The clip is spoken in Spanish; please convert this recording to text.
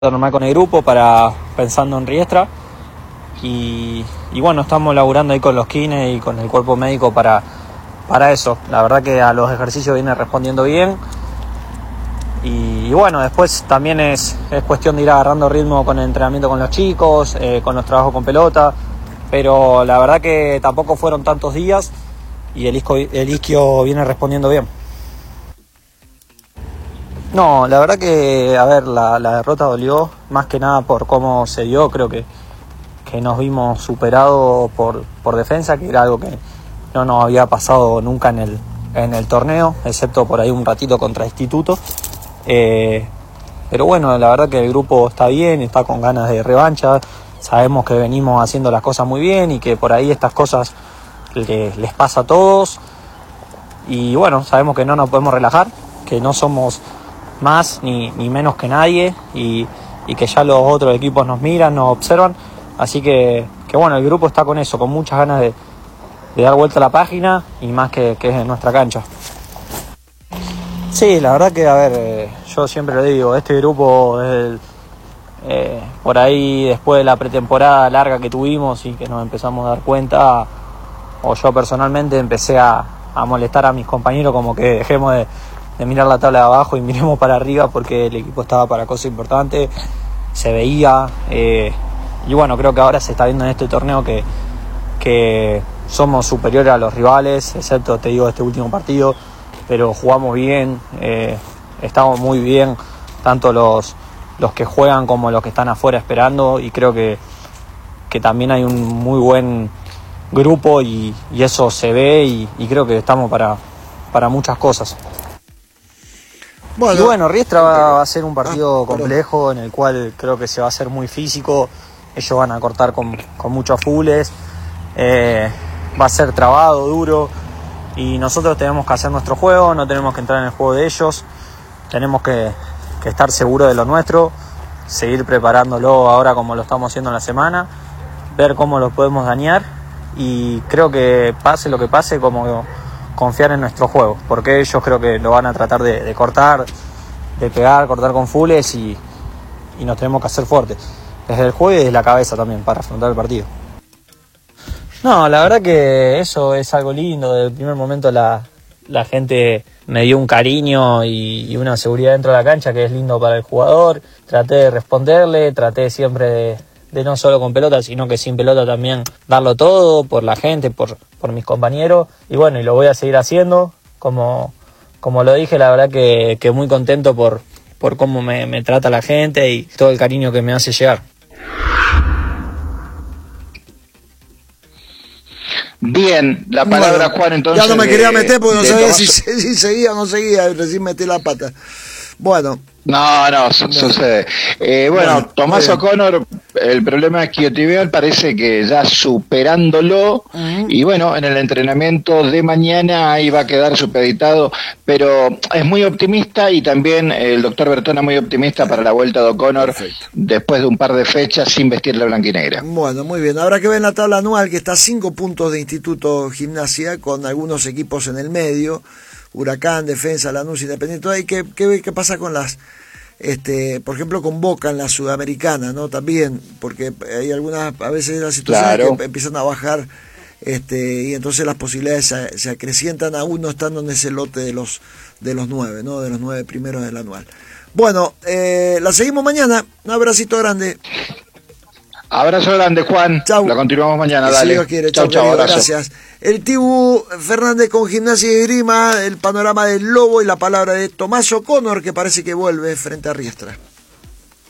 normal con el grupo pensando en Riestra y bueno, estamos laburando ahí con los kines y con el cuerpo médico para eso. La verdad que a los ejercicios viene respondiendo bien y bueno, después también es cuestión de ir agarrando ritmo con el entrenamiento con los chicos, con los trabajos con pelota, pero la verdad que tampoco fueron tantos días y el isquio viene respondiendo bien. No, la verdad que, a ver, la derrota dolió, más que nada por cómo se dio. Creo que nos vimos superados por defensa, que era algo que no nos había pasado nunca en el torneo, excepto por ahí un ratito contra Instituto. Pero bueno, la verdad que el grupo está bien, está con ganas de revancha, sabemos que venimos haciendo las cosas muy bien y que por ahí estas cosas les pasa a todos. Y bueno, sabemos que no nos podemos relajar, que no somos más ni menos que nadie y que ya los otros equipos nos miran, nos observan, así que bueno, el grupo está con eso, con muchas ganas de dar vuelta a la página y más que es en nuestra cancha. Sí, la verdad que, a ver, yo siempre lo digo, este grupo por ahí después de la pretemporada larga que tuvimos y que nos empezamos a dar cuenta, o yo personalmente empecé a molestar a mis compañeros como que dejemos de mirar la tabla de abajo y miremos para arriba, porque el equipo estaba para cosas importantes, se veía, y bueno, creo que ahora se está viendo en este torneo que somos superiores a los rivales, excepto, te digo, este último partido, pero jugamos bien, estamos muy bien, tanto los que juegan como los que están afuera esperando, y creo que también hay un muy buen grupo y eso se ve y creo que estamos para muchas cosas. Y bueno, Riestra va a ser un partido complejo en el cual creo que se va a hacer muy físico. Ellos van a cortar con muchos fules, va a ser trabado, duro, y nosotros tenemos que hacer nuestro juego, no tenemos que entrar en el juego de ellos, tenemos que estar seguros de lo nuestro, seguir preparándolo ahora como lo estamos haciendo en la semana, ver cómo lo podemos dañar y creo que pase lo que pase, como confiar en nuestro juego, porque ellos creo que lo van a tratar de cortar, de pegar, cortar con fules y nos tenemos que hacer fuertes desde el juego y desde la cabeza también para afrontar el partido. No, la verdad que eso es algo lindo. Desde el primer momento la gente me dio un cariño y una seguridad dentro de la cancha que es lindo para el jugador. Traté de responderle, traté siempre de no solo con pelota, sino que sin pelota también darlo todo por la gente, por mis compañeros. Y bueno, y lo voy a seguir haciendo. Como lo dije, la verdad que muy contento por cómo me trata la gente y todo el cariño que me hace llegar. Bien, la palabra, bueno, Juan, entonces... Ya no me quería meter porque no sabía si seguía o no seguía, recién metí la pata. Bueno. No, sucede. Bueno, Tomás O'Connor, el problema isquiotibial parece que ya superándolo, y bueno, en el entrenamiento de mañana ahí va a quedar supeditado, pero es muy optimista y también el doctor Bertona muy optimista para la vuelta de O'Connor después de un par de fechas sin vestir la blanquinegra. Bueno, muy bien. Habrá que ver en la tabla anual que está a 5 puntos de Instituto Gimnasia con algunos equipos en el medio. Huracán, Defensa, Lanús, Independiente. Hay que ver qué pasa con las, por ejemplo, con Boca en la Sudamericana, ¿no? También, porque hay algunas, a veces las situaciones que empiezan a bajar, y entonces las posibilidades se acrecientan aún no estando en ese lote de los 9, ¿no? De los 9 primeros del anual. Bueno, la seguimos mañana. Un abracito grande. Abrazo grande, Juan. Chau. La continuamos mañana, dale. Si Dios quiere. Chau, abrazo. Gracias. El Tibu Fernández con Gimnasia y Esgrima, el panorama del Lobo y la palabra de Tomás O'Connor, que parece que vuelve frente a Riestra.